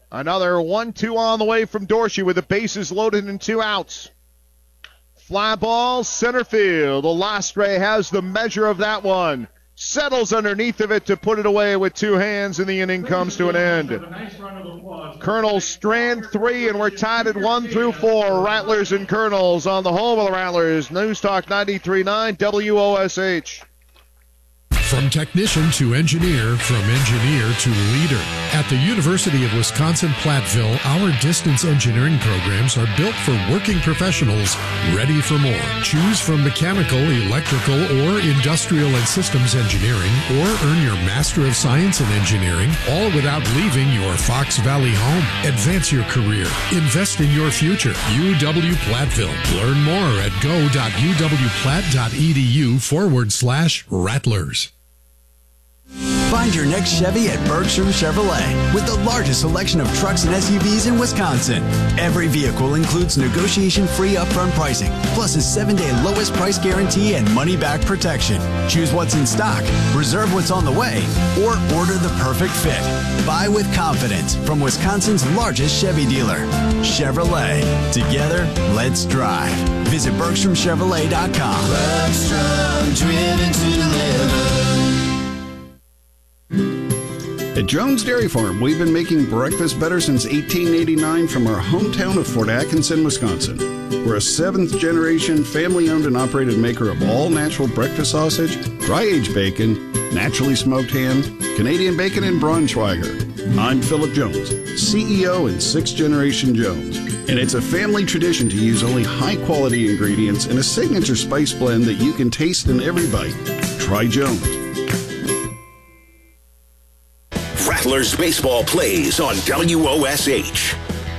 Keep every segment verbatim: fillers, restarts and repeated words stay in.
Another one two on the way from Dorsey with the bases loaded and two outs. Fly ball, center field. Lastre has the measure of that one. Settles underneath of it to put it away with two hands, and the inning comes to an end. Colonels strand three, and we're tied at one through four. Rattlers and Colonels on the home of the Rattlers. News Talk ninety-three point nine W O S H. From technician to engineer, from engineer to leader. At the University of Wisconsin-Platteville, our distance engineering programs are built for working professionals ready for more. Choose from mechanical, electrical, or industrial and systems engineering, or earn your Master of Science in Engineering, all without leaving your Fox Valley home. Advance your career. Invest in your future. U W-Platteville. Learn more at go.uwplatt.edu forward slash Rattlers. Find your next Chevy at Bergstrom Chevrolet with the largest selection of trucks and S U Vs in Wisconsin. Every vehicle includes negotiation-free upfront pricing, plus a seven-day lowest price guarantee and money-back protection. Choose what's in stock, reserve what's on the way, or order the perfect fit. Buy with confidence from Wisconsin's largest Chevy dealer. Chevrolet. Together, let's drive. Visit Bergstrom Chevrolet dot com. Bergstrom, driven to deliver. At Jones Dairy Farm, we've been making breakfast better since eighteen eighty-nine from our hometown of Fort Atkinson, Wisconsin. We're a seventh-generation, family-owned and operated maker of all-natural breakfast sausage, dry-aged bacon, naturally smoked ham, Canadian bacon, and Braunschweiger. I'm Philip Jones, C E O and sixth-generation Jones, and it's a family tradition to use only high-quality ingredients in a signature spice blend that you can taste in every bite. Try Jones. Rattlers baseball plays on W O S H.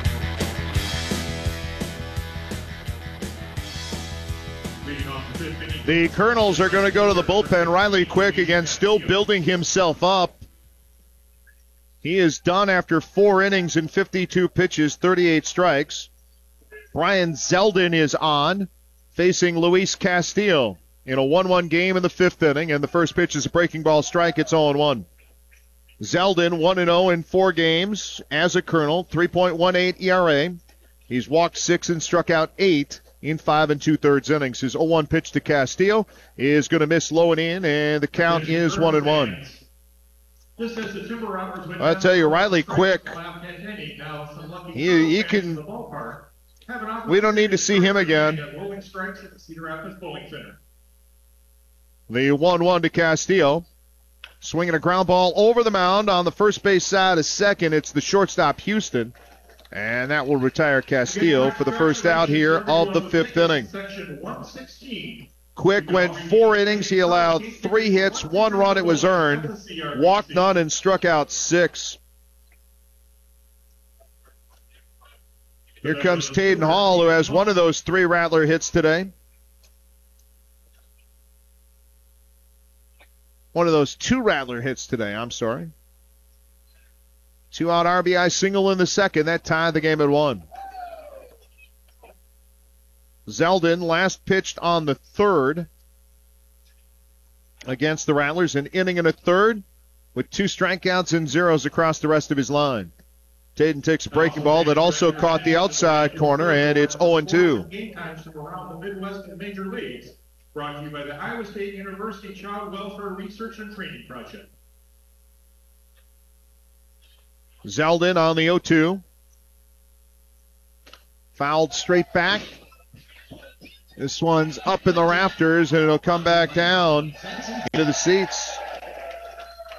The Colonels are going to go to the bullpen. Riley Quick, again, still building himself up. He is done after four innings and fifty-two pitches, thirty-eight strikes. Brian Zeldin is on, facing Luis Castillo in a one one game in the fifth inning, and the first pitch is a breaking ball strike. It's oh and one. Zeldin one and oh in four games as a Colonel, three point one eight E R A. He's walked six and struck out eight in five and two-thirds innings. His oh one pitch to Castillo is going to miss low and in, and the count is one and one. I tell you, Riley Quick, he, he can. We don't need to see him again. The one one to Castillo. Swinging a ground ball over the mound on the first base side of second. It's the shortstop, Houston. And that will retire Castillo for the first out here of the fifth inning. Quick went four innings. He allowed three hits, one run. It was earned. Walked none and struck out six. Here comes Taden Hall, who has one of those three Rattler hits today. One of those two Rattler hits today, I'm sorry. Two-out R B I single in the second. That tied the game at one. Zeldin last pitched on the third against the Rattlers. An inning and a third with two strikeouts and zeros across the rest of his line. Taden takes a breaking ball that also caught the outside corner, and it's oh and two. Game times from around the Midwest and Major Leagues. Brought to you by the Iowa State University Child Welfare Research and Training Project. Zeldin on the oh two. Fouled straight back. This one's up in the rafters, and it'll come back down into the seats.